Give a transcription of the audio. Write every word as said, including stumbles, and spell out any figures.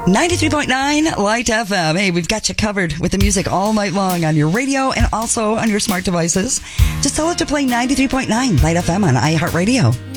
ninety-three point nine Light F M. Hey, we've got you covered with the music all night long on your radio and also on your smart devices. Just tell it to play ninety-three point nine Light F M on iHeartRadio.